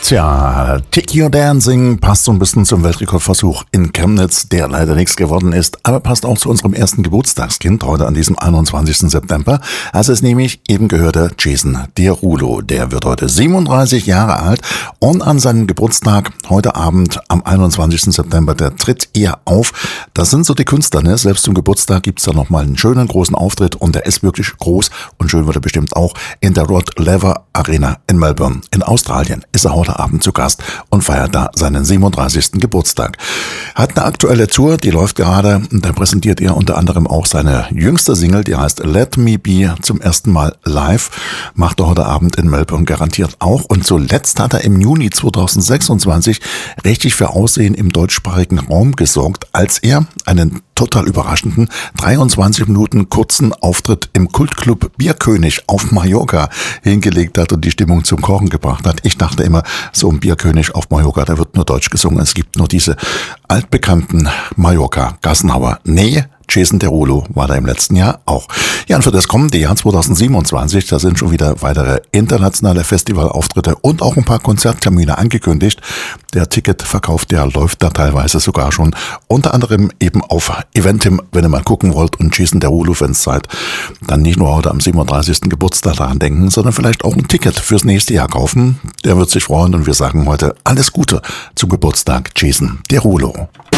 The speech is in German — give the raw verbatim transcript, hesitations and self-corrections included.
Tja, Take Your Dancing passt so ein bisschen zum Weltrekordversuch in Chemnitz, der leider nichts geworden ist, aber passt auch zu unserem ersten Geburtstagskind heute an diesem einundzwanzigsten September. Also es nämlich eben gehörte Jason Derulo. Der wird heute siebenunddreißig Jahre alt und an seinem Geburtstag heute Abend am einundzwanzigsten September, der tritt er auf. Das sind so die Künstler, ne? Selbst zum Geburtstag gibt's da nochmal einen schönen großen Auftritt und der ist wirklich groß und schön wird er bestimmt auch in der Rod Laver Arena in Melbourne in Australien. Ist er heute Abend zu Gast und feiert da seinen siebenunddreißigsten Geburtstag. Hat eine aktuelle Tour, die läuft gerade und da präsentiert er unter anderem auch seine jüngste Single, die heißt Let Me Be, zum ersten Mal live. Macht er heute Abend in Melbourne garantiert auch. Und zuletzt hat er im Juni zweitausendsechsundzwanzig richtig für Aussehen im deutschsprachigen Raum gesorgt, als er einen total überraschenden dreiundzwanzig Minuten kurzen Auftritt im Kultclub Bierkönig auf Mallorca hingelegt hat und die Stimmung zum Kochen gebracht hat. Ich dachte immer, so ein Bierkönig auf Mallorca, da wird nur Deutsch gesungen. Es gibt nur diese altbekannten Mallorca-Gassenhauer. Nee, Jason Derulo war da im letzten Jahr auch. Ja, und für das kommende Jahr zweitausendsiebenundzwanzig, da sind schon wieder weitere internationale Festivalauftritte und auch ein paar Konzerttermine angekündigt. Der Ticketverkauf, der läuft da teilweise sogar schon. Unter anderem eben auf Eventim, wenn ihr mal gucken wollt und Jason Derulo-Fans seid, dann nicht nur heute am siebenunddreißigsten Geburtstag daran denken, sondern vielleicht auch ein Ticket fürs nächste Jahr kaufen. Der wird sich freuen und wir sagen heute alles Gute zum Geburtstag Jason Derulo.